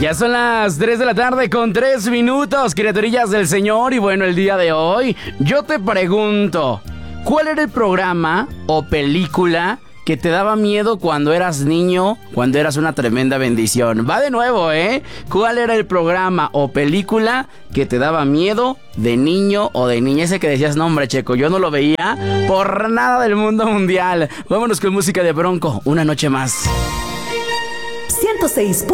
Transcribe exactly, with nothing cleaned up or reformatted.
Ya son las tres de la tarde con tres minutos, criaturillas del Señor. Y bueno, el día de hoy yo te pregunto, ¿cuál era el programa o película que te daba miedo cuando eras niño, cuando eras una tremenda bendición? Va de nuevo, ¿eh? ¿Cuál era el programa o película que te daba miedo de niño o de niña? Ese que decías, no hombre, Checo, yo no lo veía por nada del mundo mundial. Vámonos con música de Bronco, Una Noche Más. ciento seis